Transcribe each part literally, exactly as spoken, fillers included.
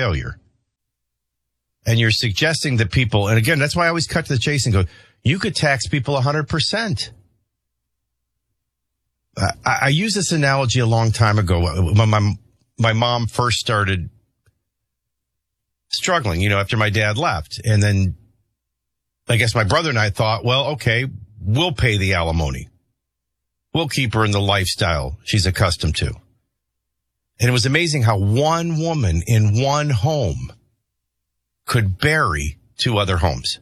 failure. And you're suggesting that people, and again, that's why I always cut to the chase and go, you could tax people one hundred percent. I, I used this analogy a long time ago when my, my mom first started struggling, you know, after my dad left. And then I guess my brother and I thought, well, okay, we'll pay the alimony. We'll keep her in the lifestyle she's accustomed to. And it was amazing how one woman in one home could bury two other homes.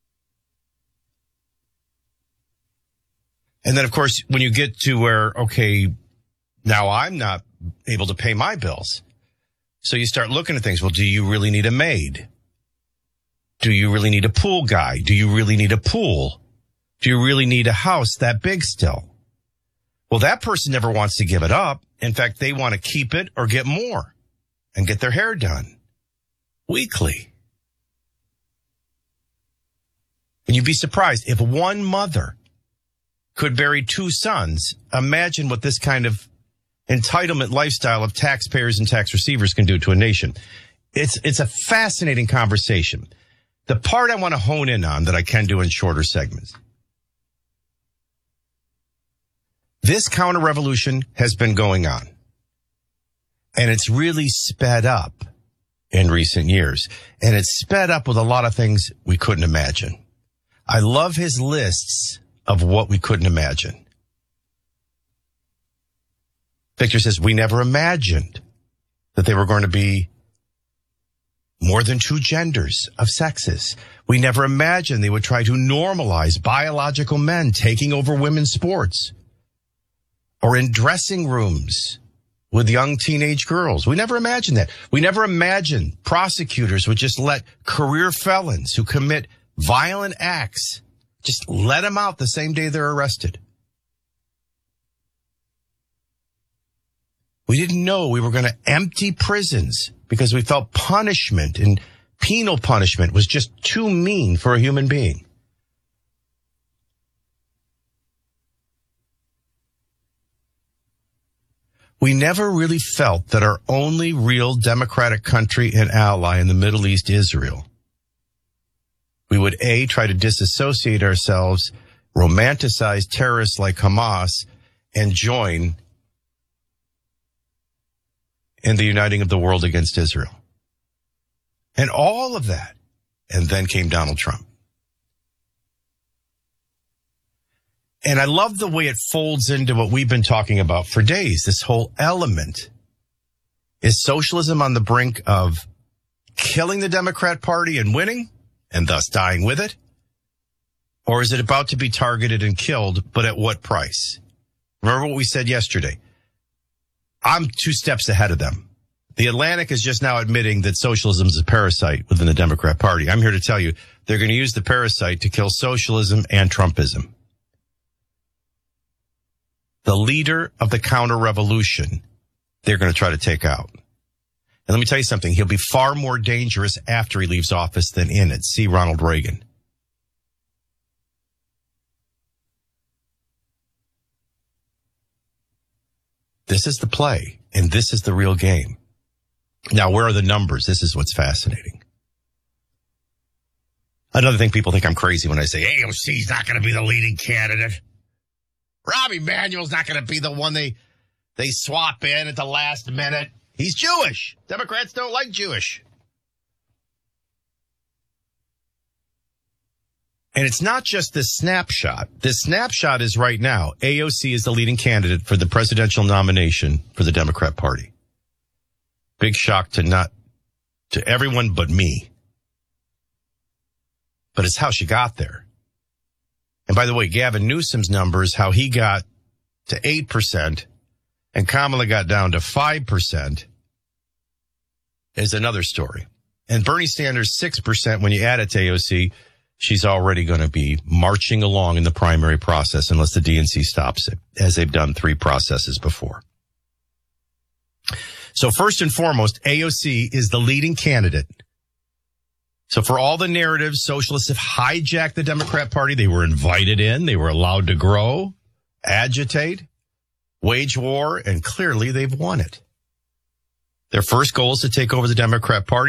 And then, of course, when you get to where, okay, now I'm not able to pay my bills. So you start looking at things. Well, do you really need a maid? Do you really need a pool guy? Do you really need a pool? Do you really need a house that big still? Well, that person never wants to give it up. In fact, they want to keep it or get more and get their hair done weekly. And you'd be surprised if one mother could bury two sons. Imagine what this kind of entitlement lifestyle of taxpayers and tax receivers can do to a nation. It's, it's a fascinating conversation. The part I want to hone in on that I can do in shorter segments. This counter-revolution has been going on, and it's really sped up in recent years, and it's sped up with a lot of things we couldn't imagine. I love his lists of what we couldn't imagine. Victor says, we never imagined that they were going to be more than two genders of sexes. We never imagined they would try to normalize biological men taking over women's sports or in dressing rooms with young teenage girls. We never imagined that. We never imagined prosecutors would just let career felons who commit violent acts, just let them out the same day they're arrested. We didn't know we were going to empty prisons because we felt punishment and penal punishment was just too mean for a human being. We never really felt that our only real democratic country and ally in the Middle East, Israel, we would A, try to disassociate ourselves, romanticize terrorists like Hamas, and join in the uniting of the world against Israel. And all of that. And then came Donald Trump. And I love the way it folds into what we've been talking about for days. This whole element. Is socialism on the brink of killing the Democrat Party and winning, and thus dying with it? Or is it about to be targeted and killed, but at what price? Remember what we said yesterday. I'm two steps ahead of them. The Atlantic is just now admitting that socialism is a parasite within the Democrat Party. I'm here to tell you, they're going to use the parasite to kill socialism and Trumpism. The leader of the counter-revolution, they're going to try to take out. And let me tell you something. He'll be far more dangerous after he leaves office than in it. See Ronald Reagan. This is the play, and this is the real game. Now, where are the numbers? This is what's fascinating. Another thing, people think I'm crazy when I say A O C's not going to be the leading candidate. Rahm Emanuel's not going to be the one they they swap in at the last minute. He's Jewish. Democrats don't like Jewish. And it's not just this snapshot. This snapshot is right now. A O C is the leading candidate for the presidential nomination for the Democrat Party. Big shock to not, to everyone but me. But it's how she got there. And by the way, Gavin Newsom's numbers, how he got to eight percent and Kamala got down to five percent is another story. And Bernie Sanders, six percent, when you add it to A O C, she's already going to be marching along in the primary process unless the D N C stops it, as they've done three processes before. So first and foremost, A O C is the leading candidate. So for all the narratives, socialists have hijacked the Democrat Party. They were invited in. They were allowed to grow, agitate, wage war, and clearly they've won it. Their first goal is to take over the Democrat Party.